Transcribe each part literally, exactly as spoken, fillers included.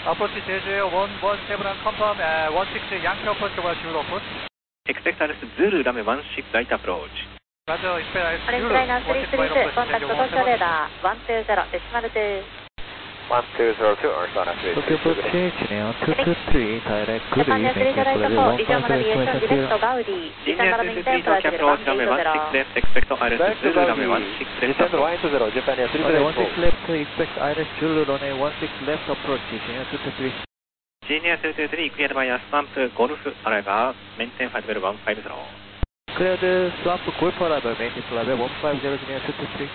Approach J J one one seven and confirm uh, one six Yankee approach over Zulu approach. Expect Alice Zulu runway one six right approach. Roger, expect Alice Orange Zulu. Liner three three two, contact Tokyo radar one two zero, decimal two. one two zero two, Arizona three three two. Tokyo Approach Chennai two two three, direct good Japan evening, three zero eight four, Visual Navigation Direct Gaudi, Linear descend two two maintain three, Tokyo flight approach runway one six left, expect Alice Zulu runway one six left Descend approach. one eight zero, Japan Air three Runway zero one eight six four. left, expect Iris Zulu runway one six left approach, Chennai two two three. Linear two two three, cleared by a swamp Golf arrival, maintain flight level one five zero. Cleared swamp Golf arrival, maintain flight level one five zero, Chennai two two three.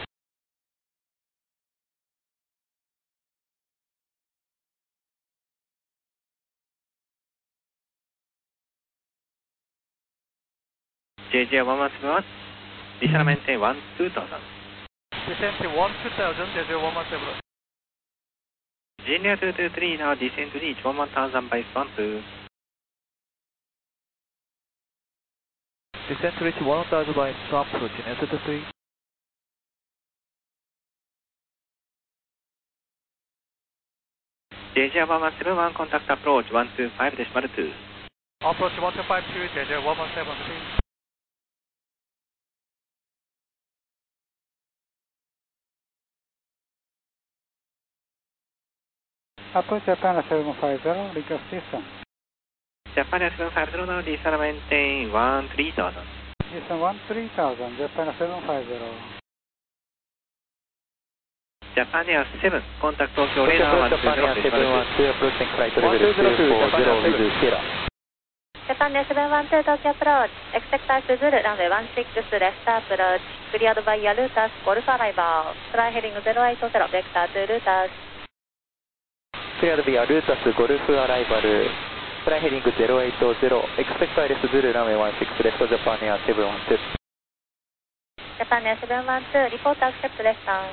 J J one one seven one, descend maintain one two thousand. Descent one two thousand, J J one one seven. Linear two two three, now descend to reach one one thousand by swamp. Descent to reach one thousand by swamp, Chennai two two three. J J one one seven one, contact approach one two five decimal two. Approach one two five two, J J one one seven three. Approach Japan seven five zero, request system. Japan seven five zero, now descend maintain one three thousand. System one three thousand, Japan seven five zero. Japan Air seven, contact Tokyo Tokyo radar one approach two Japan zero Air decimal seven one two. two, approaching flight one level two zero two, two four Japan zero Air seven. with Sierra. Japan seven one two, Tokyo approach, expect Iris Zulu runway one six left approach, cleared by Yalutas Golf arrival, fly heading zero eight zero, vector to Lutas. Cleared via Lutas Golf arrival, fly heading zero eight zero, expect Iris Zulu runway one six left, Japan Air seven one two. Japan seven one two, report accept left down.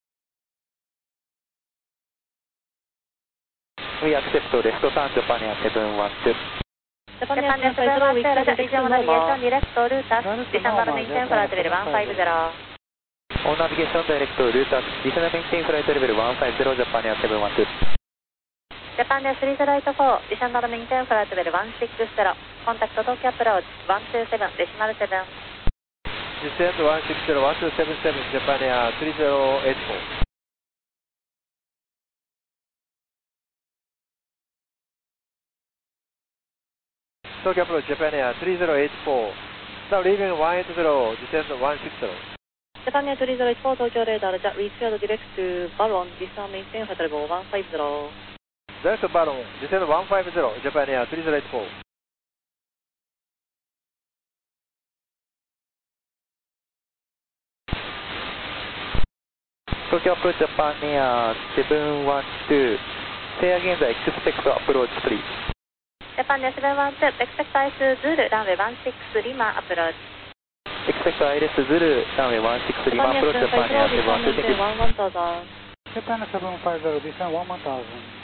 We accept left turn, Japan Air seven one two. Japan seven one two, Visual Navigation Direct Lutas, descend maintain flight level one five zero. On navigation direct Lutas, descend maintain flight level one five zero, Japan Air seven one two. Japan three zero eight four, descend maintain flight level one six zero, contact Tokyo approach one two seven, decimal seven. Descend one six zero one two seven seven, Japan Air three zero eight four. Tokyo approach Japan Air three zero eight four. Now leaving one eight zero, descend one six zero. Japan three zero eight four, Tokyo radar, refuel direct to Ballon, descend maintain flight level one five zero. Direct to Ballon, descend one five zero, Japan Air three zero eight four. Tokyo approach Japan Air seven one two. Say again the expect approach please. Japan seven one two, expect Iris Zulu runway one six Lima approach. Expect Iris Zulu runway one six Lima approach Japan Air seven one two. Japan seven five zero, descend one one thousand.